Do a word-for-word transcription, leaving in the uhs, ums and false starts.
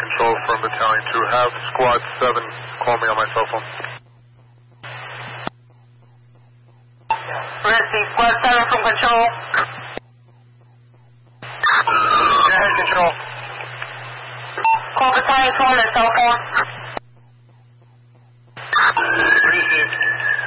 Control from Battalion two. Have Squad seven call me on my cell phone. Receive Squad seven from Control. Go ahead, Control. Call Battalion two on their cell phone. Received.